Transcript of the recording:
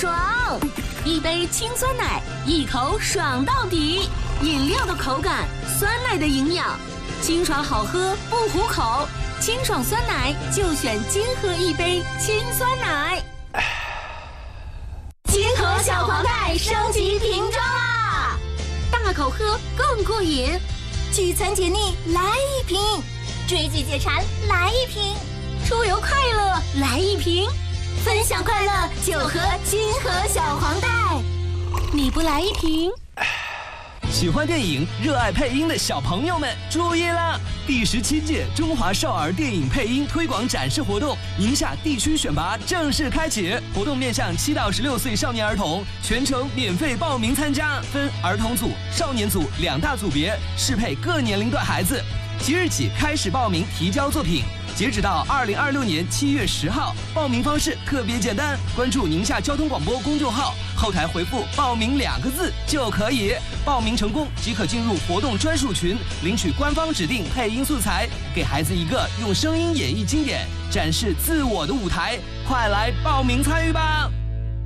爽！一杯清酸奶，一口爽到底。饮料的口感，酸奶的营养，清爽好喝不糊口。清爽酸奶就选金河一杯清酸奶。金河小黄袋升级瓶装啦！大口喝更过瘾， 聚餐解腻来一瓶，追剧解馋来一瓶， 出游快乐来一瓶， 分享快乐就喝金河小黄袋。 你不来一瓶？ 喜欢电影、热爱配音的小朋友们注意啦！第17届中华少儿电影配音推广展示活动，宁夏地区选拔正式开启。活动面向7到16岁少年儿童，全程免费报名参加，分儿童组、少年组2大组别，适配各年龄段孩子。即日起开始报名提交作品，截止到2026年7月10号。报名方式特别简单，关注宁夏交通广播公众号，后台回复“报名”2个字就可以。报名成功即可进入活动专属群，领取官方指定配音素材，给孩子一个用声音演绎经典、展示自我的舞台。快来报名参与吧！